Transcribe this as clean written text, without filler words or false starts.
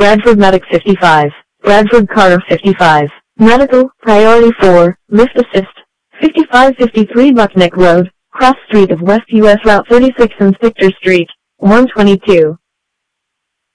Bradford Medic 55, Bradford Carter 55, Medical, Priority 4, Lift Assist, 5553 Buckneck Road, Cross Street of West US Route 36 and Victor Street, 122.